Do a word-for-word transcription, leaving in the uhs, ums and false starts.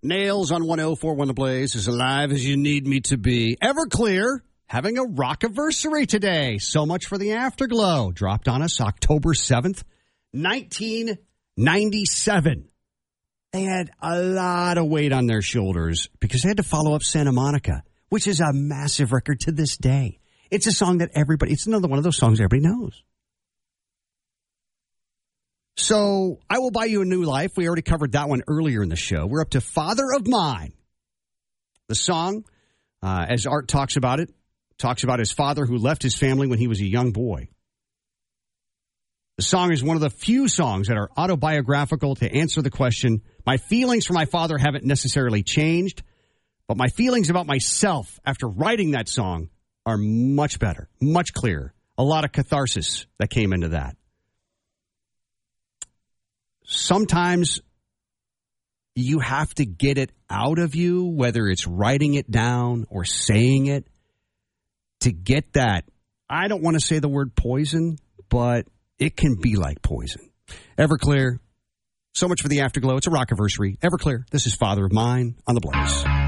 Nails on one oh four one The Blaze, as alive as you need me to be. Everclear having a rock-iversary today. So much for the Afterglow. Dropped on us October seventh, nineteen ninety-seven. They had a lot of weight on their shoulders because they had to follow up Santa Monica, which is a massive record to this day. It's a song that everybody, it's another one of those songs everybody knows. So, I Will Buy You a New Life. We already covered that one earlier in the show. We're up to Father of Mine. The song, uh, as Art talks about it, talks about his father who left his family when he was a young boy. The song is one of the few songs that are autobiographical to answer the question, my feelings for my father haven't necessarily changed, but my feelings about myself after writing that song are much better, much clearer. A lot of catharsis that came into that. Sometimes you have to get it out of you, whether it's writing it down or saying it, to get that. I don't want to say the word poison, but it can be like poison. Everclear, so much for the Afterglow. It's a rock-iversary. Everclear, this is Father of Mine on The Blaze.